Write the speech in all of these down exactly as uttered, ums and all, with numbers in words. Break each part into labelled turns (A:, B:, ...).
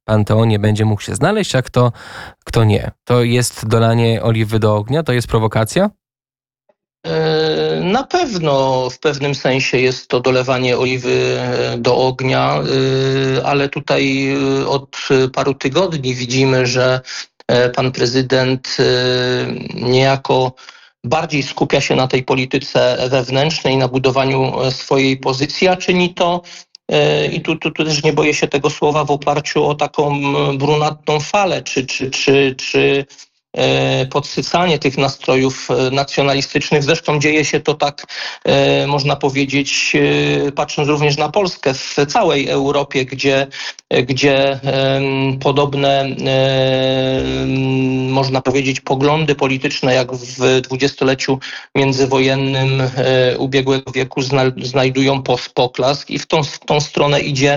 A: panteonie będzie mógł się znaleźć, a kto, kto nie. To jest dolanie oliwy do ognia? To jest prowokacja?
B: Na pewno w pewnym sensie jest to dolewanie oliwy do ognia, ale tutaj od paru tygodni widzimy, że pan prezydent niejako bardziej skupia się na tej polityce wewnętrznej, na budowaniu swojej pozycji, a czyni to, i tu, tu, tu też nie boję się tego słowa, w oparciu o taką brunatną falę, czy, czy, czy, czy podsycanie tych nastrojów nacjonalistycznych. Zresztą dzieje się to tak, można powiedzieć, patrząc również na Polskę, w całej Europie, gdzie, gdzie podobne, można powiedzieć, poglądy polityczne, jak w dwudziestoleciu międzywojennym ubiegłego wieku znajdują poklask i w tą, w tą stronę idzie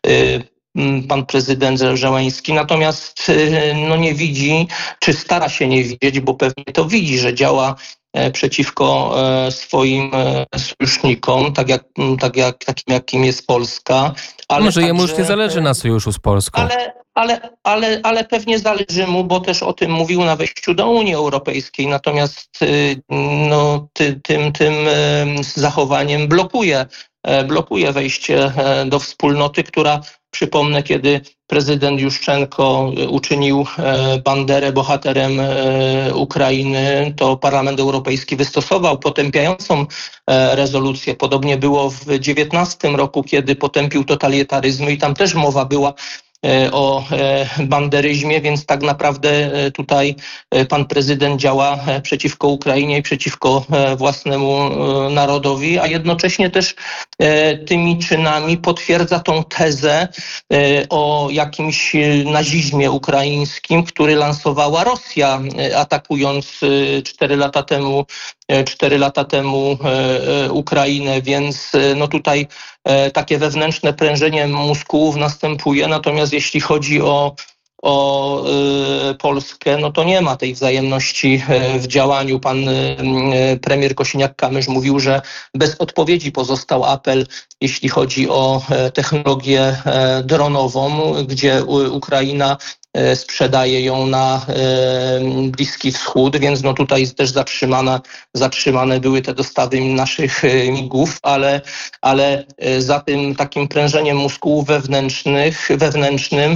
B: pan prezydent Zełenski, natomiast no, nie widzi, czy stara się nie widzieć, bo pewnie to widzi, że działa przeciwko swoim sojusznikom, tak jak, tak jak takim jakim jest Polska.
A: Ale może także, jemu już nie zależy na sojuszu z Polską.
B: Ale, ale, ale, ale pewnie zależy mu, bo też o tym mówił na wejściu do Unii Europejskiej, natomiast no, ty, tym, tym zachowaniem blokuje, blokuje wejście do wspólnoty, która, przypomnę, kiedy prezydent Juszczenko uczynił Banderę bohaterem Ukrainy, to Parlament Europejski wystosował potępiającą rezolucję. Podobnie było w dziewiętnastym roku, kiedy potępił totalitaryzmy i tam też mowa była o banderyzmie, więc tak naprawdę tutaj pan prezydent działa przeciwko Ukrainie i przeciwko własnemu narodowi, a jednocześnie też tymi czynami potwierdza tą tezę o jakimś nazizmie ukraińskim, który lansowała Rosja, atakując cztery lata temu cztery lata temu Ukrainę, więc no tutaj takie wewnętrzne prężenie mózgów następuje, natomiast jeśli chodzi o o y, Polskę, no to nie ma tej wzajemności w działaniu. Pan y, premier Kosiniak-Kamysz mówił, że bez odpowiedzi pozostał apel, jeśli chodzi o technologię dronową, gdzie Ukraina sprzedaje ją na Bliski Wschód, więc no tutaj też zatrzymane, zatrzymane były te dostawy naszych migów, ale, ale za tym takim prężeniem muskułów wewnętrznych, wewnętrznym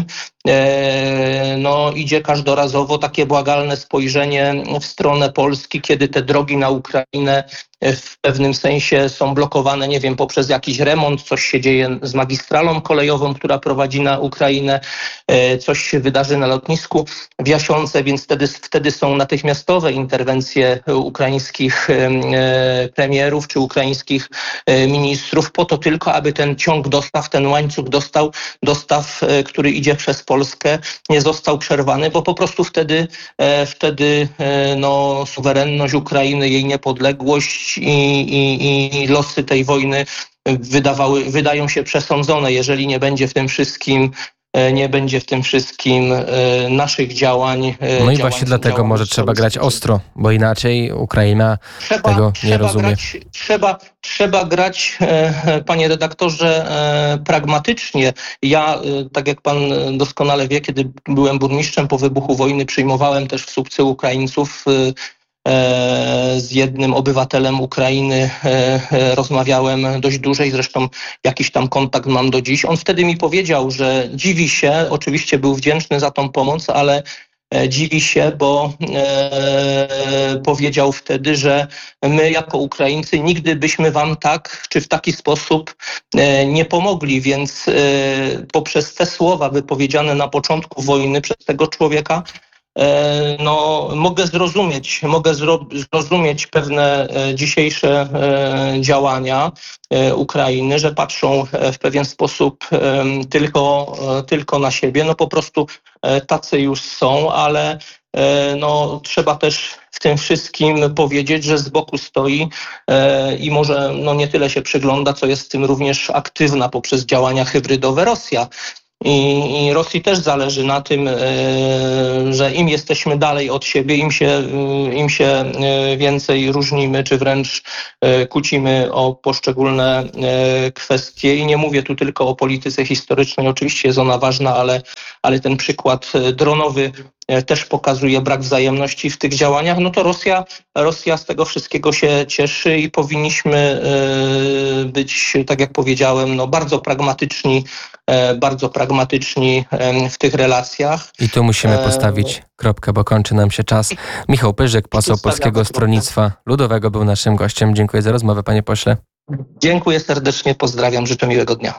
B: no idzie każdorazowo takie błagalne spojrzenie w stronę Polski, kiedy te drogi na Ukrainę w pewnym sensie są blokowane, nie wiem, poprzez jakiś remont, coś się dzieje z magistralą kolejową, która prowadzi na Ukrainę, coś się wydarzy na lotnisku w Jasionce, więc wtedy, wtedy są natychmiastowe interwencje ukraińskich premierów czy ukraińskich ministrów po to tylko, aby ten ciąg dostaw, ten łańcuch dostaw, dostaw, który idzie przez Polskę, nie został przerwany, bo po prostu wtedy, wtedy no, suwerenność Ukrainy, jej niepodległość i, i, i losy tej wojny wydawały, wydają się przesądzone, jeżeli nie będzie w tym wszystkim nie będzie w tym wszystkim naszych działań.
A: No i właśnie dlatego może trzeba grać ostro, bo inaczej Ukraina
B: trzeba,
A: tego nie
B: trzeba
A: rozumie.
B: Grać, trzeba, trzeba grać, panie redaktorze, pragmatycznie. Ja, tak jak pan doskonale wie, kiedy byłem burmistrzem po wybuchu wojny, przyjmowałem też w Słupcy Ukraińców. Z jednym obywatelem Ukrainy rozmawiałem dość dłużej, zresztą jakiś tam kontakt mam do dziś. On wtedy mi powiedział, że dziwi się, oczywiście był wdzięczny za tą pomoc, ale dziwi się, bo e, powiedział wtedy, że my jako Ukraińcy nigdy byśmy wam tak czy w taki sposób e, nie pomogli, więc e, poprzez te słowa wypowiedziane na początku wojny przez tego człowieka no, mogę zrozumieć, mogę zrozumieć pewne dzisiejsze działania Ukrainy, że patrzą w pewien sposób tylko, tylko na siebie. No po prostu tacy już są, ale no, trzeba też w tym wszystkim powiedzieć, że z boku stoi i może no, nie tyle się przygląda, co jest w tym również aktywna poprzez działania hybrydowe Rosja. I, I Rosji też zależy na tym, że im jesteśmy dalej od siebie, im się, im się więcej różnimy, czy wręcz kłócimy o poszczególne kwestie. I nie mówię tu tylko o polityce historycznej, oczywiście jest ona ważna, ale, ale ten przykład dronowy też pokazuje brak wzajemności w tych działaniach, no to Rosja, Rosja z tego wszystkiego się cieszy i powinniśmy być, tak jak powiedziałem, no bardzo pragmatyczni, bardzo pragmatyczni w tych relacjach.
A: I tu musimy postawić kropkę, bo kończy nam się czas. Michał Pyrzyk, poseł Polskiego Stronnictwa Ludowego, był naszym gościem. Dziękuję za rozmowę, panie pośle.
B: Dziękuję serdecznie, pozdrawiam, życzę miłego dnia.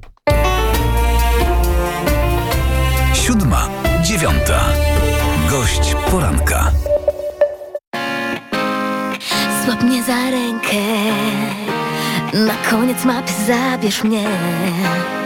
C: Siódma, dziewiąta. Gość poranka.
D: Złap mnie za rękę, na koniec mapy zabierz mnie.